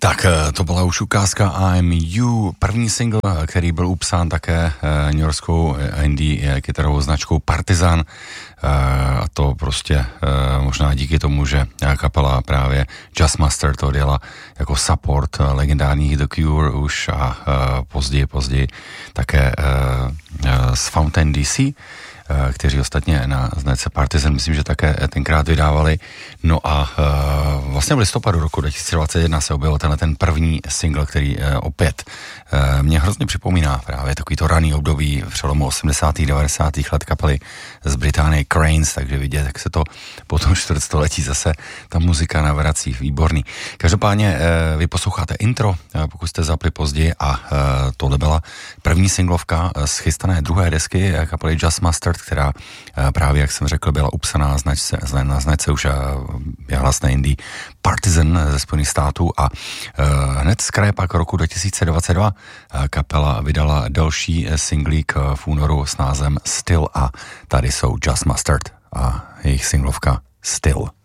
Tak to byla už ukázka I'm You, první single, který byl upsán také newyorskou indie kytarovou značkou Partizan, a to prostě možná díky tomu, že kapela právě Just Mustard to dělala jako support legendárních The Cure už a později také z Fountain DC, kteří ostatně na značce Partizan, myslím, že také tenkrát vydávali. No a vlastně v listopadu roku 2021 se objevil ten první single, který opět mě hrozně připomíná právě takový to raný období v přelomu 80. 90. let kapely z Británie Cranes, takže vidět, jak se to po tom čtvrtstoletí zase ta muzika navrací, výborný. Každopádně vy posloucháte intro, pokud jste zapli později, a tohle byla první singlovka z chystané druhé desky kapely Just Mustard, která právě, jak jsem řekl, byla upsaná na značce už hlasné indie Partizan ze Spojených států, a hned z kraje pak roku 2022 kapela vydala další singlík v únoru s názvem Still, a tady jsou Just Mustard a jejich singlovka Still.